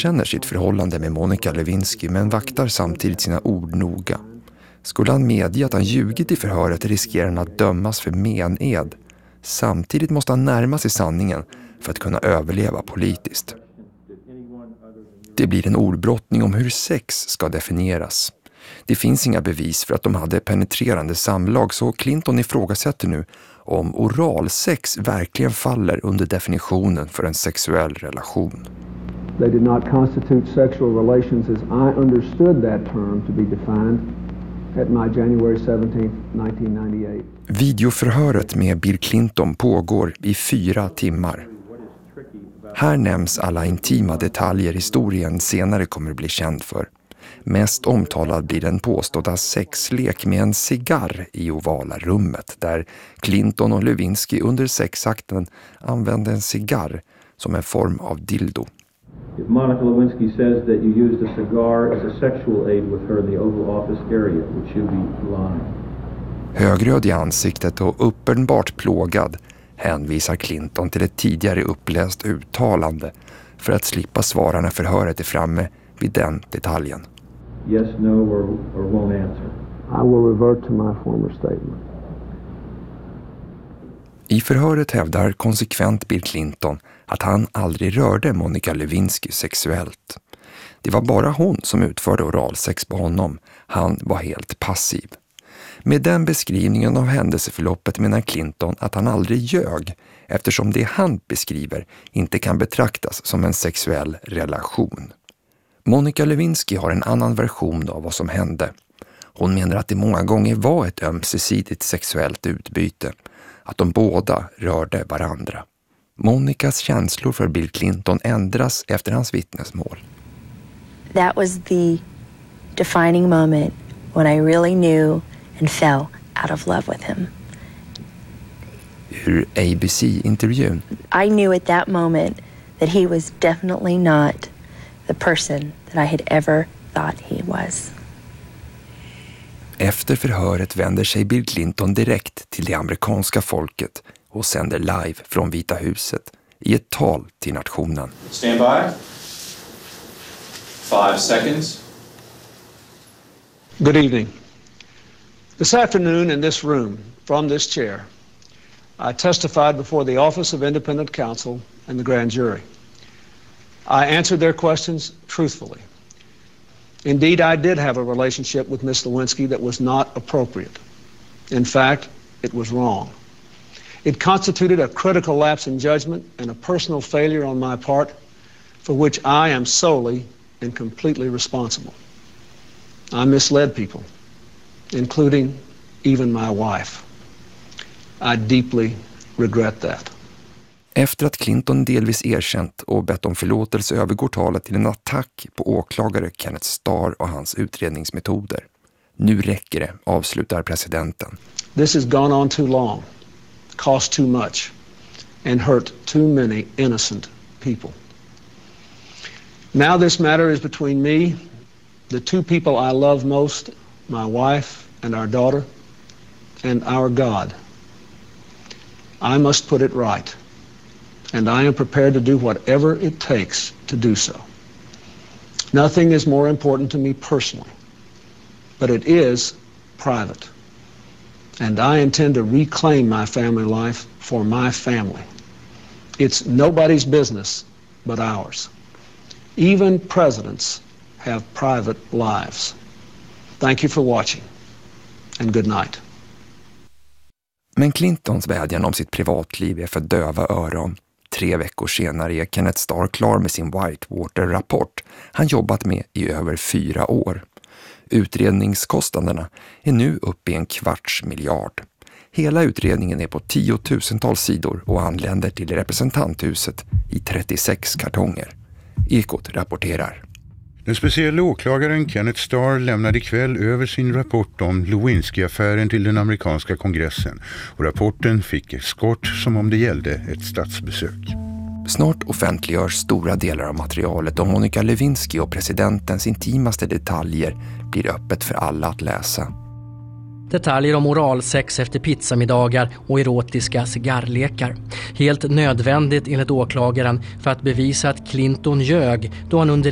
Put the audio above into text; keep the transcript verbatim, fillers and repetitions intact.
erkänner sitt förhållande med Monica Lewinsky men vaktar samtidigt sina ord noga. Skulle han medge att han ljugit i förhöret riskerar han att dömas för mened. Samtidigt måste han närma sig sanningen för att kunna överleva politiskt. Det blir en ordbrottning om hur sex ska definieras. Det finns inga bevis för att de hade penetrerande samlag, så Clinton ifrågasätter nu om oralsex verkligen faller under definitionen för en sexuell relation. They did not constitute sexual relations as I understood that term to be defined at my January seventeenth, nineteen ninety-eight. Videoförhöret med Bill Clinton pågår i fyra timmar. Här nämns alla intima detaljer historien senare kommer bli känd för. Mest omtalad blir den påstådda sexlek med en cigarr i ovala rummet där Clinton och Lewinsky under sexakten använde en cigarr som en form av dildo. If Monica Lewinsky says that you used a cigar as a sexual aid with her in the Oval Office area, would you be lying? Högröd i ansiktet och uppenbart plågad hänvisar Clinton till ett tidigare uppläst uttalande för att slippa svara när förhöret är framme vid den detaljen. Yes, no, or, or won't answer. I will revert to my former statement. I förhöret hävdar konsekvent Bill Clinton att han aldrig rörde Monica Lewinsky sexuellt. Det var bara hon som utförde oralsex på honom. Han var helt passiv. Med den beskrivningen av händelseförloppet menar Clinton att han aldrig ljög eftersom det han beskriver inte kan betraktas som en sexuell relation. Monica Lewinsky har en annan version av vad som hände. Hon menar att det många gånger var ett ömsesidigt sexuellt utbyte, att de båda rörde varandra. Monicas känslor för Bill Clinton ändras efter hans vittnesmål. That was the defining moment when I really knew and fell out of love with him. Ur A B C-intervjun. I knew at that moment that he was definitely not the person that I had ever thought he was. Efter förhöret vänder sig Bill Clinton direkt till det amerikanska folket och sänder live från Vita huset i ett tal till nationen. Stand by. Five seconds. Good evening. This afternoon in this room, from this chair, I testified before the Office of Independent Counsel and the grand jury. I answered their questions truthfully. Indeed, I did have a relationship with Miss Lewinsky that was not appropriate. In fact, it was wrong. It constituted a critical lapse in judgment and a personal failure on my part for which I am solely and completely responsible. I misled people, including even my wife. I deeply regret that. Efter att Clinton delvis erkänt och bett om förlåtelse övergår talet till en attack på åklagare Kenneth Starr och hans utredningsmetoder. Nu räcker det, avslutar presidenten. This has gone on too long, cost too much, and hurt too many innocent people. Now this matter is between me, the two people I love most, my wife and our daughter, and our God. I must put it right. And I am prepared to do whatever it takes to do so. Nothing is more important to me personally, but it is private. And I intend to reclaim my family life for my family. It's nobody's business but ours. Even presidents have private lives. Thank you for watching, and good night. Men Clintons vädjan om sitt privatliv är för döva öron. Tre veckor senare är Kenneth Starr klar med sin Whitewater-rapport han jobbat med i över fyra år. Utredningskostnaderna är nu uppe i en kvarts miljard. Hela utredningen är på tiotusentals sidor och anländer till representanthuset i trettiosex kartonger. Ekot rapporterar. Den speciella åklagaren Kenneth Starr lämnade ikväll över sin rapport om Lewinsky-affären till den amerikanska kongressen och rapporten fick eskort som om det gällde ett statsbesök. Snart offentliggörs stora delar av materialet om Monica Lewinsky och presidentens intimaste detaljer blir öppet för alla att läsa. Detaljer om oralsex efter pizzamiddagar och erotiska cigarrlekar. Helt nödvändigt enligt åklagaren för att bevisa att Clinton ljög då han under